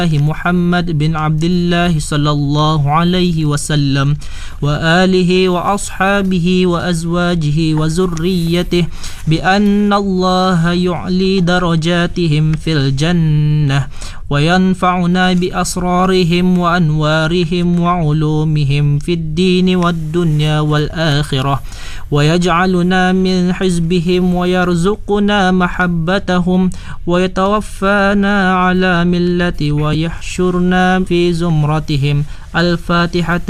محمد بن عبد الله صلى الله عليه وسلم وآله وأصحابه وأزواجه وذريته بأن الله يعلي درجاتهم في الجنة وينفعنا بأسرارهم وأنوارهم وعلومهم في الدين والدنيا والآخرة ويجعلنا من حزبهم ويرزقنا محبتهم ويتوفانا على ملة ويحشرنا في زمرتهم. الفاتحة